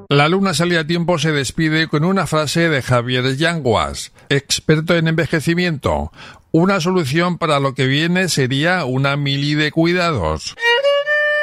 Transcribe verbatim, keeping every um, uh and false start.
La luna salida a tiempo se despide con una frase de Javier Yanguas, experto en envejecimiento. Una solución para lo que viene sería una mili de cuidados.